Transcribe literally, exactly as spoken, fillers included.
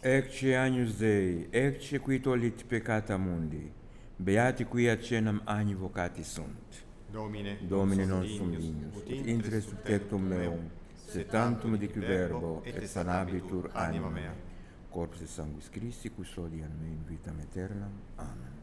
Ecce agnus Dei, ecce qui tollit peccata mundi, beati qui acenam agni vocati sunt. Domine, Domine non sum dignus, ut intre subtectum meum, se tantum dic verbo, et sanabitur anima mea. Corpus et sanguis Christi, custodian me in vitam aeternam. Amen.